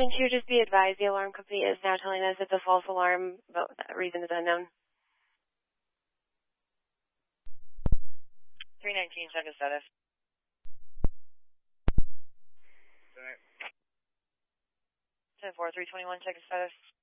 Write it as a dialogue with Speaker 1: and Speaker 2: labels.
Speaker 1: 2, just be advised, the alarm company is now telling us it's a false alarm, but that reason is unknown.
Speaker 2: 319, check the status. 10-4, 321, check the status.